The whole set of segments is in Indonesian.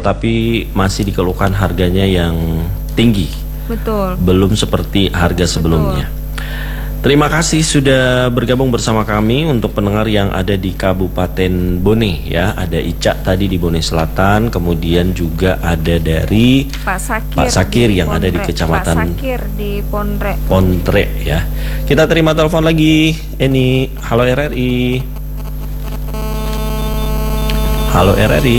tetapi masih dikeluhkan harganya yang tinggi. Betul. Belum seperti harga sebelumnya. Terima kasih sudah bergabung bersama kami. Untuk pendengar yang ada di Kabupaten Bone ya, ada Ica tadi di Bone Selatan, kemudian juga ada dari Pak Sakir yang ada di Kecamatan Pak Sakir di Pontre ya. Kita terima telepon lagi. Ini halo RRI. Halo RRI.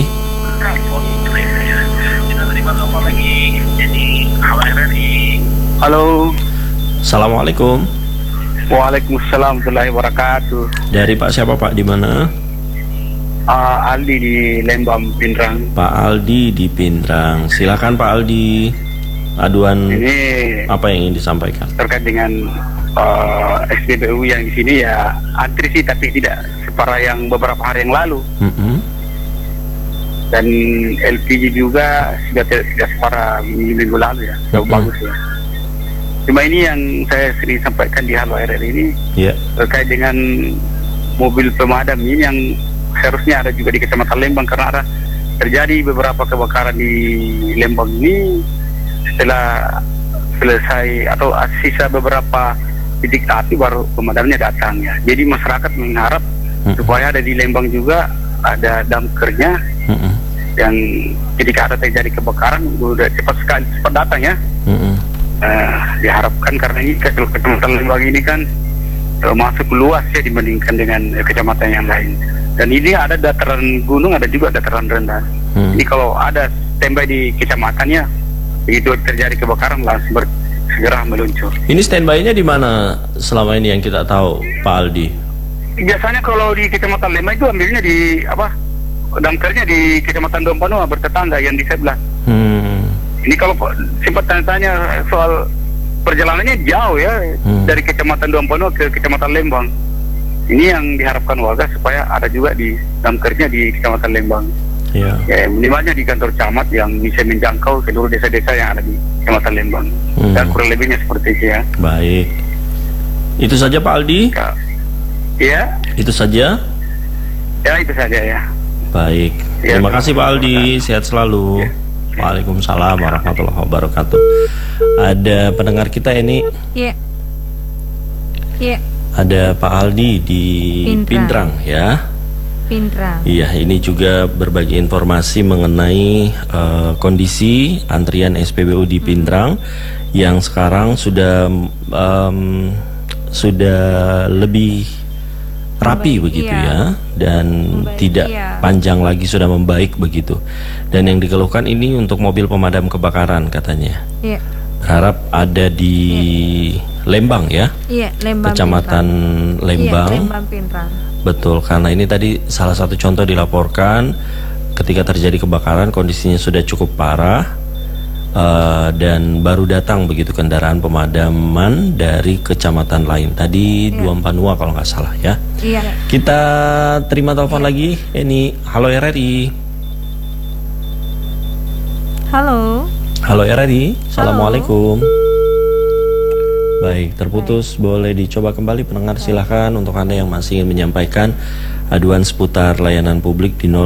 Kita terima telepon lagi. Ini halo RRI. Halo. Assalamualaikum. Waalaikumsalam warahmatullahi wabarakatuh. Dari Pak siapa Pak, di mana? Aldi di Lembang, Pindrang. Pak Aldi di Pindrang. Silakan Pak Aldi. Aduan ini apa yang ingin disampaikan? Terkait dengan SPBU yang di sini ya antri sih, tapi tidak separah yang beberapa hari yang lalu. Dan LPG juga sudah tidak separah minggu lalu ya. Jauh bagus ya. Cuma ini yang saya sering sampaikan di Halo RRI ini terkait dengan mobil pemadam ini yang seharusnya ada juga di Kecamatan Lembang, karena ada terjadi beberapa kebakaran di Lembang ini setelah selesai atau sisa beberapa titik api baru pemadamnya datang ya. Jadi masyarakat mengharap supaya ada di Lembang juga ada damkernya yang ketika ada terjadi kebakaran udah cepat datang ya. Diharapkan karena ini Kecamatan Lembang ini kan masuk luas ya dibandingkan dengan kecamatan yang lain. Dan ini ada dataran gunung, ada juga dataran rendah. Jadi kalau ada standby di kecamatannya, begitu terjadi kebakaran langsung segera meluncur. Ini standby-nya di mana selama ini yang kita tahu, Pak Aldi? Biasanya kalau di Kecamatan Lembang itu ambilnya di damkarnya di Kecamatan Dompanua bertetangga yang di sebelah. Ini kalau sempat tanya-tanya soal perjalanannya jauh ya, dari Kecamatan Dompanua ke Kecamatan Lembang. Ini yang diharapkan warga supaya ada juga di damkarnya di Kecamatan Lembang. Ya, minimalnya di kantor camat yang bisa menjangkau seluruh desa-desa yang ada di Kecamatan Lembang. Dan kurang lebihnya seperti itu ya. Baik. Itu saja Pak Aldi? Ya. Itu saja? Ya, itu saja ya. Baik. Terima kasih Pak Aldi, sehat selalu. Waalaikumsalam warahmatullahi wabarakatuh. Ada pendengar kita ini. Ada Pak Aldi di Pindrang ya. Iya, ini juga berbagi informasi mengenai kondisi antrian SPBU di Pindrang yang sekarang sudah lebih rapi begitu ya, dan tidak panjang lagi, sudah membaik begitu. Dan yang dikeluhkan ini untuk mobil pemadam kebakaran katanya. Berharap ada di Lembang ya. Lembang, Kecamatan Lembang. Pindrang. Betul, karena ini tadi salah satu contoh dilaporkan ketika terjadi kebakaran kondisinya sudah cukup parah. Dan baru datang begitu kendaraan pemadaman dari kecamatan lain. Tadi Dompanua kalau nggak salah ya. Kita terima telepon lagi. Ini halo RRI. Halo RRI. Assalamualaikum. Baik, terputus. Boleh dicoba kembali pendengar, silahkan. Untuk Anda yang masih ingin menyampaikan aduan seputar layanan publik di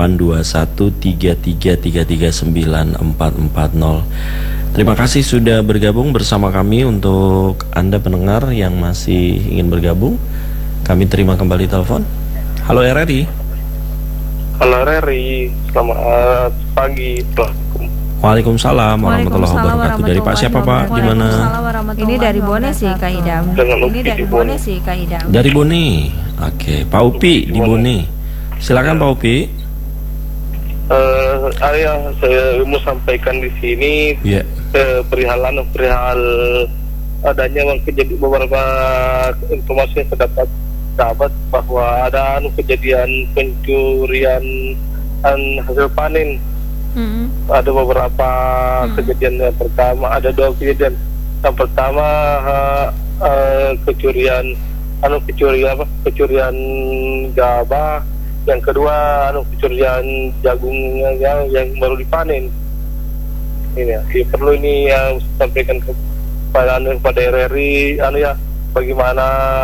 082133339440. Terima kasih sudah bergabung bersama kami. Untuk Anda pendengar yang masih ingin bergabung, kami terima kembali telepon. Halo RRI. Halo RRI, selamat pagi. Waalaikumsalam warahmatullahi wabarakatuh. Dari Pak siapa Pak? Di mana? Ini dari Bone sih Kak Idam. Dari Bone. Oke, Pak Upi di Bone. Silakan Pak Upi. Saya mau sampaikan di sini perihal adanya beberapa informasi yang saya dapat bahwa ada kejadian pencurian hasil panen. Ada beberapa kejadian. Yang pertama, ada dua kejadian. Yang pertama kecurian gabah. Yang kedua kecurian jagung yang baru dipanen. Ini ya, perlu ini yang sampaikan kepada RRI bagaimana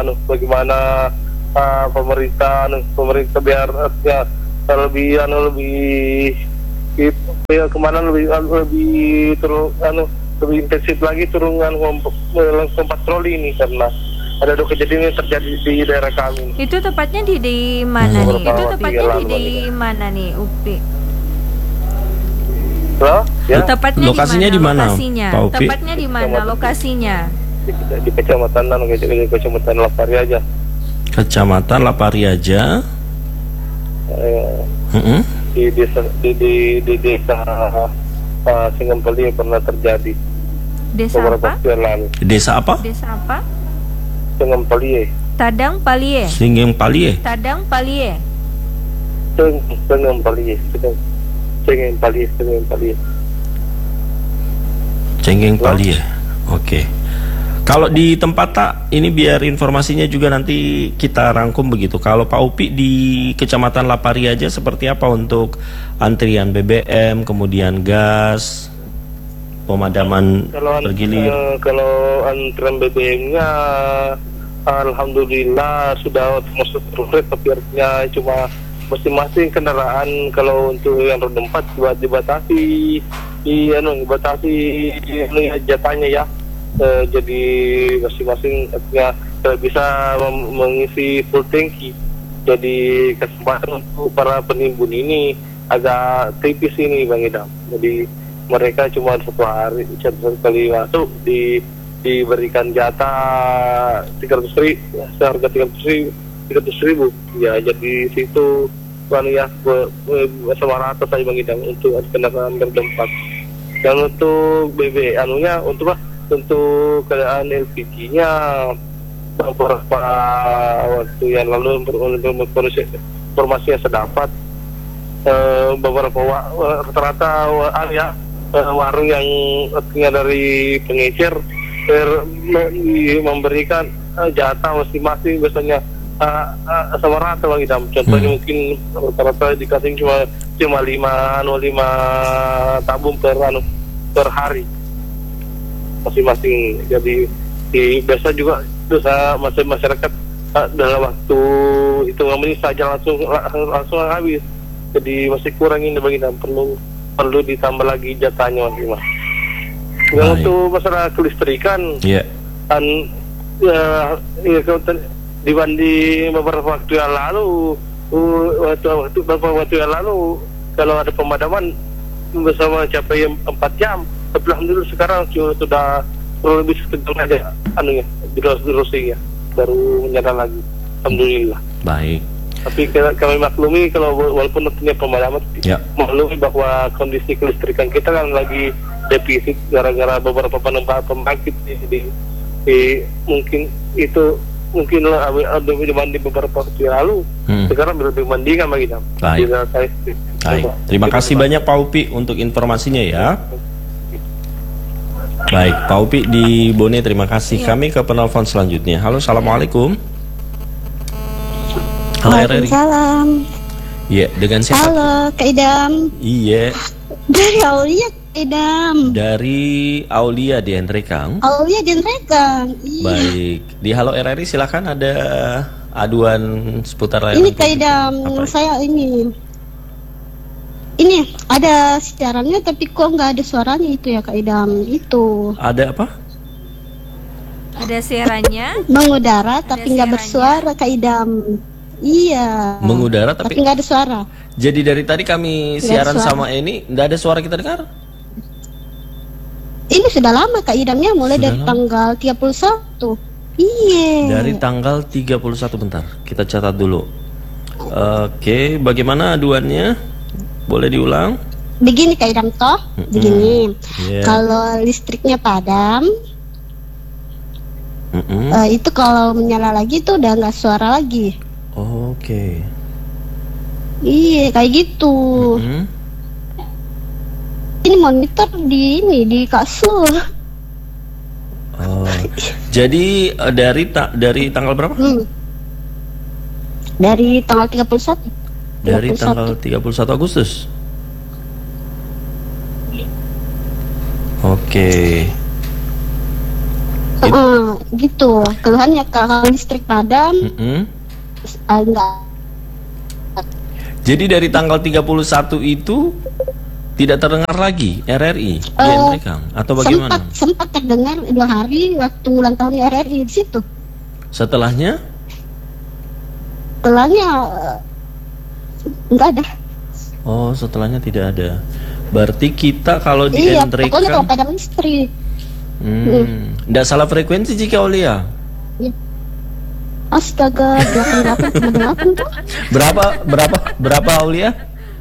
pemerintah biar lebih kemana lebih lebih intensif lagi turungan langsung patroli ini karena ada dua kejadian yang terjadi di daerah kami. Itu tepatnya di mana nih? Itu tepatnya di mana nih, Upi? Ya? Tepatnya lokasinya di mana? Lokasinya. Pak Upi? Tepatnya di mana lokasinya? Di Kecamatan Lapariaja. Kecamatan Lapariaja. Di desa Singampeli pernah terjadi. Desa apa? Desa apa? Desa apa? Singampeli. Tadang Palie. Singampeli. Tadang Palie. Cengeng Palie. Oke. Kalau di tempat tak ini biar informasinya juga nanti kita rangkum begitu. Kalau Pak Upi di Kecamatan Lapariaja seperti apa untuk antrian BBM, kemudian gas, pemadaman bergilir? Kalau antrian BBM-nya alhamdulillah sudah masuk terus, tapi artinya cuma masing-masing kendaraan kalau untuk yang roda 4 dibatasi jatahnya ya. Jadi masing-masing artinya bisa mengisi full tangki. Jadi kesempatan untuk para penimbun ini agak tipis ini Bang Idam. Jadi mereka cuma satu kali masuk diberikan jatah 300.000, seharga 300.000. Ya jadi situ kan ya sama rata saya Bang Idam untuk kendaraan roda 4. Dan untuk untuk keadaan LPG-nya beberapa waktu yang lalu informasi yang saya dapat beberapa rata-rata warung yang artinya dari pengecer memberikan jatah masing-masing biasanya sama rata Bang Idam. Contohnya mungkin rata-rata dikasih cuma 5 tabung per hari masing-masing. Jadi biasa juga masyarakat dalam waktu itu menit saja langsung habis. Jadi masih kurang ini Bang Idam, perlu ditambah lagi jatahnya Mas. Yang untuk masalah kelistrikan dibanding beberapa waktu yang lalu kalau ada pemadaman bersama capai 4 jam. Tapi alhamdulillah sekarang sudah lebih setengah aja durasinya baru menyala lagi. Alhamdulillah. Baik. Tapi kami maklumi kalau walaupun nantinya pemadaman, maklumi bahwa kondisi kelistrikan kita kan lagi defisit gara-gara beberapa pembangkit. Jadi mungkin dibanding beberapa waktu yang lalu, sekarang lebih mendingan Bang Idam. Baik. Terima kasih banyak Pak Upi untuk informasinya ya. Baik, Pak Upi di Bone, terima kasih. Kami ke penelpon selanjutnya. Halo, assalamualaikum. Halo, Waalaikumsalam. Iya, dengan siapa? Halo, Kak Idam. Iya. Dari Aulia, Kak Idam. Dari Aulia di Entrekang. Aulia di Entrekang. Iya. Baik, di Halo RRI silakan, ada aduan seputar layanan. Ini Kak Idam, saya ini ada siarannya tapi kok nggak ada suaranya itu ya Kak Idam, itu. Ada apa? Ada siarannya? Mengudara tapi nggak bersuara Kak Idam. Iya. Mengudara tapi nggak ada suara. Jadi dari tadi kami siaran sama ini nggak ada suara kita dengar? Ini sudah lama Kak Idamnya, mulai dari tanggal 31. Iya. Dari tanggal 31, bentar. Kita catat dulu. Oke, bagaimana aduannya? Boleh diulang? Begini Kak Idam toh, begini. Kalau listriknya padam, itu kalau menyala lagi itu udah nggak suara lagi. Oke. Iya kayak gitu. Ini monitor di kasur. Oh, jadi dari tanggal berapa? Dari tanggal 31. Dari tanggal 31 Agustus. Oke. Gitu. Keluhannya kalau listrik padam. Enggak. Jadi dari tanggal 31 itu Tidak terdengar lagi RRI di Amerika atau bagaimana? Sempat terdengar 2 hari waktu ulang tahun RRI di situ. Setelahnya enggak ada. Oh, setelahnya tidak ada. Berarti kita kalau di Enrekan, pokoknya kalau padam listrik. Nggak salah frekuensi jika Aulia. Ya. Astaga, 88,8 tuh. Berapa Aulia?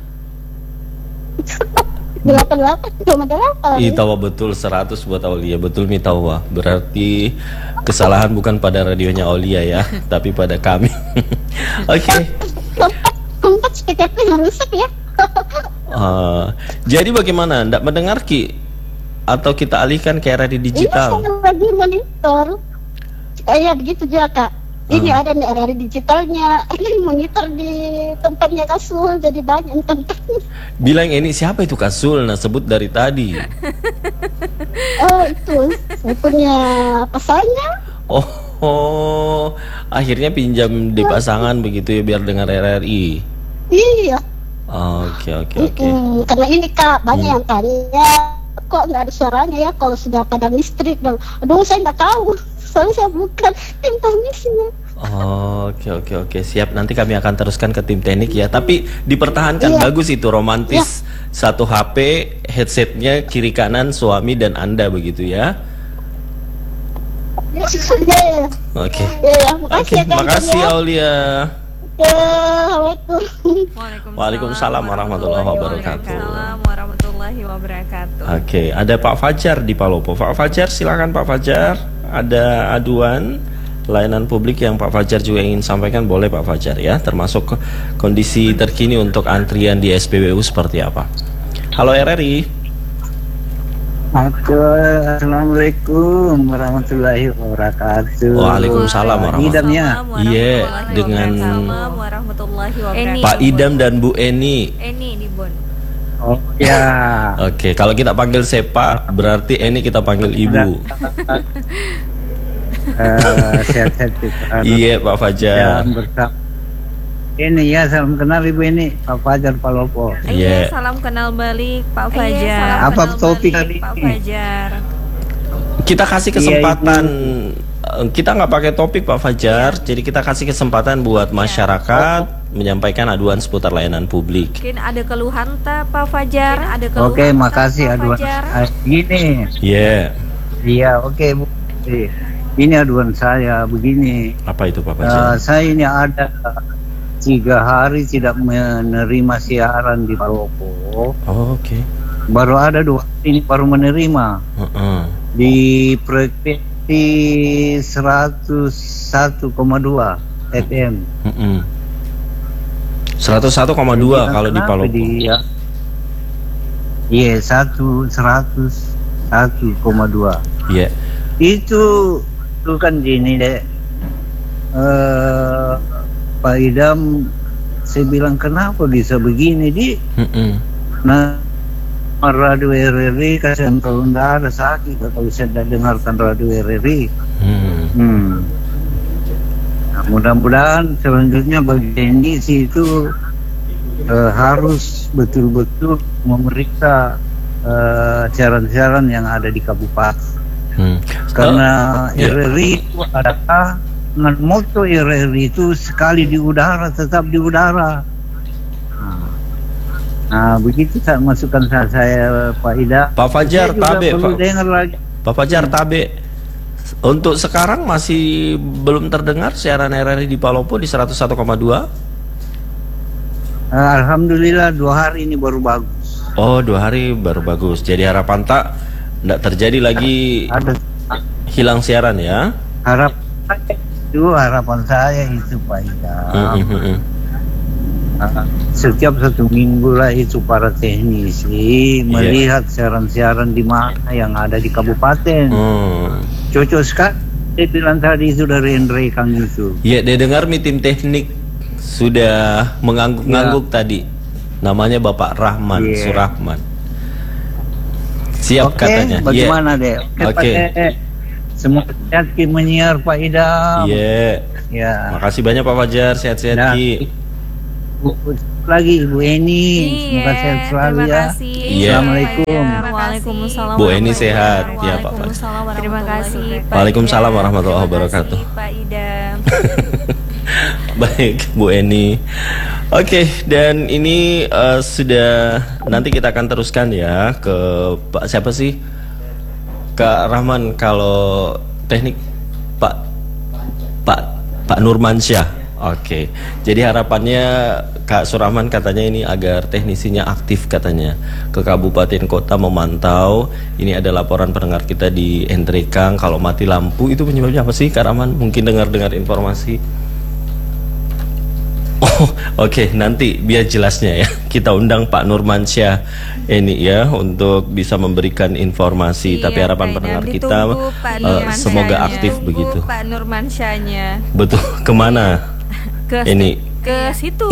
88,8. Ih, tawa betul 100 buat Aulia. Betul mi tawa. Berarti kesalahan bukan pada radionya Aulia ya, tapi pada kami. Oke. Kompak sekitarnya yang rusak ya. Jadi bagaimana? Nggak mendengar Ki? Atau kita alihkan ke radio digital? Ini saya lagi monitor. Kayak begitu juga Kak. Ini ada nih RRI digitalnya. Ini monitor di tempatnya Kasul, jadi banyak tempat. Bilang ini siapa itu Kasul? Nah, sebut dari tadi. Oh itu, saya punya pasangan. Oh, akhirnya pinjam di pasangan begitu ya biar dengar RRI. Iya. Oke. Karena ini Kak, banyak yang tanya kok nggak ada suaranya ya kalau sudah padam listrik. Aduh, saya nggak tahu. Soalnya saya bukan tim teknisnya. Oke. Siap, nanti kami akan teruskan ke tim teknik ya. Tapi dipertahankan, bagus itu, romantis. Satu HP, headsetnya kiri kanan suami dan Anda begitu ya. Oke. Makasih Aulia. Waalaikumsalam warahmatullahi wabarakatuh. Oke, ada Pak Fajar di Palopo. Pak Fajar, silakan Pak Fajar. Ada aduan layanan publik yang Pak Fajar juga ingin sampaikan, boleh Pak Fajar ya, termasuk kondisi terkini untuk antrian di SPBU seperti apa. Halo RRI. Assalamualaikum warahmatullahi wabarakatuh. Waalaikumsalam warahmatullahi wabarakatuh. Iya, dengan Pak Idam dan Bu Eni. Eni di Bon. Oh ya. Oke, kalau kita panggil Sepa, berarti Eni kita panggil Ibu. Sehat-sehat. Iya Pak Fajar. Ini ya, salam kenal Ibu Eni, Pak Fajar Palopo. Iya, salam kenal balik Pak Fajar. Apa topik tadi? Pak Fajar. Kita kasih kesempatan, kita nggak pakai topik Pak Fajar, jadi kita kasih kesempatan buat masyarakat menyampaikan aduan seputar layanan publik. Mungkin ada keluhan Pak Fajar? Oke, makasih aduan. Gini. Iya, oke Bu. Ini aduan saya begini. Apa itu Pak Fajar? Saya ini ada 3 hari tidak menerima siaran di Palopo. Oke. Baru ada 2 ini baru menerima. Di frekuensi 101,2 FM. 101,2 kalau di Palopo. Iya, 101,2. Iya. Itu kan gini deh. Pak Idam, saya bilang kenapa bisa begini di? Nah, radio RRI kasihan kalau nggak ada sakit atau bisa dengarkan radio RRI. Nah, mudah-mudahan selanjutnya bagian ini itu harus betul-betul memeriksa siaran-siaran yang ada di kabupaten. Karena RRI itu adalah dengan moto RRI itu sekali di udara tetap di udara. Nah begitu saya masukkan saya Pak Ida. Pak Fajar Tabe, Pak Fajar Tabe. Untuk sekarang masih belum terdengar siaran RRI di Palopo di 101,2. Alhamdulillah 2 hari ini baru bagus. Oh 2 hari baru bagus. Jadi harapan tak tidak terjadi lagi hilang siaran ya. Harapan saya itu Pak Ida. Setiap 1 minggu lah itu para teknisi melihat siaran-siaran di mana yang ada di kabupaten. Cocok sekali. Dia bilang tadi itu dari Enrekan itu. Iya, dia dengar tim teknik sudah mengangguk-ngangguk tadi. Namanya Bapak Rahman Surahman. Siap katanya. Bagaimana deh? Oke. Semoga sehat Ki menyiar Pak Idam. Makasih banyak Pak Fajar, sehat-sehat Ki. lagi Ibu Eni. Semoga sehat selalu ya. Assalamualaikum. Waalaikumsalam. Bu Eni sehat ya Pak Fajar. Terima kasih. Waalaikumsalam warahmatullahi wabarakatuh. Pak Idam. Baik Bu Eni. Oke, dan ini sudah nanti kita akan teruskan ya ke Pak siapa sih? Kak Rahman, kalau teknik Pak Nurmansyah. Oke. Jadi harapannya Kak Surahman katanya ini agar teknisinya aktif katanya ke kabupaten kota memantau. Ini ada laporan pendengar kita di Endrekang, kalau mati lampu itu penyebabnya apa sih Kak Rahman? Mungkin dengar informasi. Oh, oke, nanti biar jelasnya ya. Kita undang Pak Nurmansyah ini ya untuk bisa memberikan informasi. Tapi harapan pendengar kita semoga aktif begitu. Pak Nurmansyahnya. Betul, kemana? Ke situ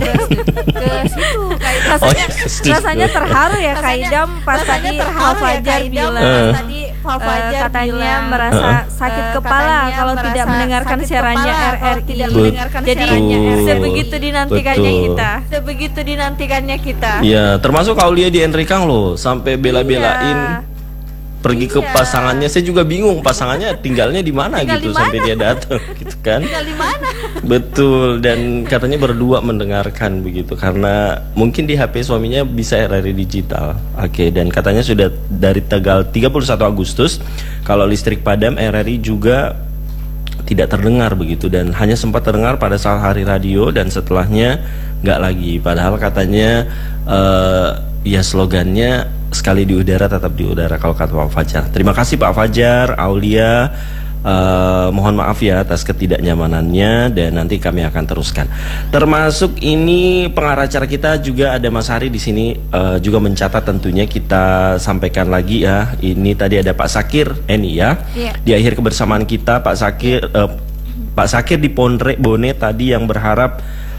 rasanya terharu ya Kak Idam pas tadi Pak Fajar bilang katanya merasa sakit kepala kalau tidak mendengarkan siarannya RRI. Jadi sebegitu dinantikannya kita. Iya, termasuk Aulia di Endrekang loh, sampai bela-belain pergi ke pasangannya. Saya juga bingung pasangannya tinggalnya di mana gitu sampai dia datang gitu kan. Tinggal di mana? Betul, dan katanya berdua mendengarkan begitu karena mungkin di HP suaminya bisa RRI digital. Oke, dan katanya sudah dari tanggal 31 Agustus kalau listrik padam RRI juga tidak terdengar begitu, dan hanya sempat terdengar pada saat hari radio dan setelahnya nggak lagi. Padahal katanya ya slogannya sekali di udara tetap di udara kalau kata Pak Fajar. Terima kasih Pak Fajar, Aulia. Mohon maaf ya atas ketidaknyamanannya dan nanti kami akan teruskan. Termasuk ini pengarah acara kita juga ada Mas Hari di sini juga mencatat, tentunya kita sampaikan lagi ya. Ini tadi ada Pak Sakir Eni ya. Di akhir kebersamaan kita Pak Sakir di Bone tadi yang berharap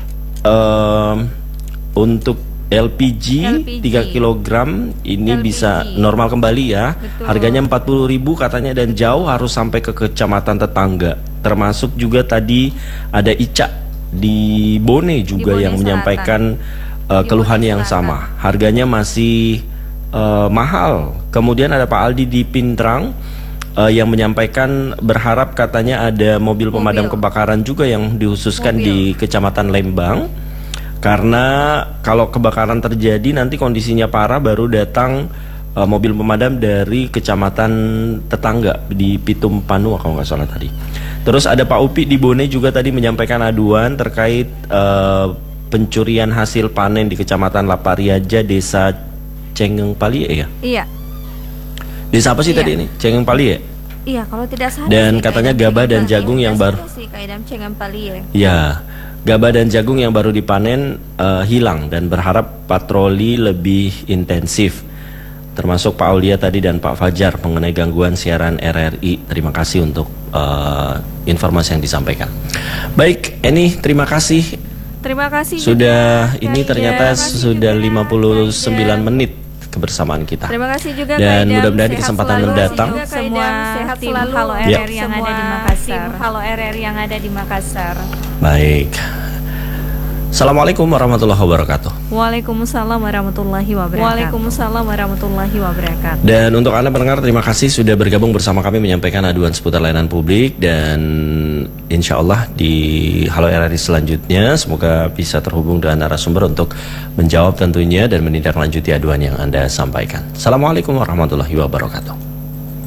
untuk LPG 3 kg ini bisa normal kembali ya. Betul. Harganya 40.000 katanya dan jauh harus sampai ke kecamatan tetangga. Termasuk juga tadi ada Ica di Bone juga yang menyampaikan keluhan yang sama. Harganya masih mahal. Kemudian ada Pak Aldi di Pintrang yang menyampaikan berharap katanya ada mobil pemadam kebakaran juga yang dihususkan di Kecamatan Lembang. Karena kalau kebakaran terjadi nanti kondisinya parah baru datang mobil pemadam dari kecamatan tetangga di Pitum Panua kalau nggak salah tadi. Terus ada Pak Upi di Bone juga tadi menyampaikan aduan terkait pencurian hasil panen di Kecamatan Lapariaja, Desa Cengeng Palie ya? Iya. Desa apa sih tadi ini? Cengeng Palie? Iya, kalau tidak salah. Dan katanya gabah dan jagung yang baru. Iya. Gabah dan jagung yang baru dipanen hilang dan berharap patroli lebih intensif. Termasuk Pak Aulia tadi dan Pak Fajar mengenai gangguan siaran RRI. Terima kasih untuk informasi yang disampaikan. Baik, Eni, terima kasih. Terima kasih. Sudah juga, ini ternyata sudah 59 menit kebersamaan kita. Terima kasih juga dan mudah-mudahan di kesempatan mendatang semua sehat tim Halo RRI yang ada di Makassar. Halo RRI yang ada di Makassar. Baik. Assalamualaikum warahmatullahi wabarakatuh. Waalaikumsalam warahmatullahi wabarakatuh. Waalaikumsalam warahmatullahi wabarakatuh. Dan untuk Anda pendengar, terima kasih sudah bergabung bersama kami menyampaikan aduan seputar layanan publik. Dan insya Allah di Halo RRI selanjutnya semoga bisa terhubung dengan narasumber untuk menjawab tentunya dan menindaklanjuti aduan yang Anda sampaikan. Assalamualaikum warahmatullahi wabarakatuh.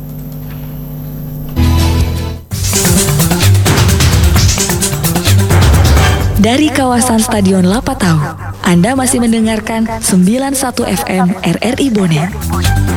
Dari kawasan Stadion Lapatau, Anda masih mendengarkan 91 FM RRI Bone.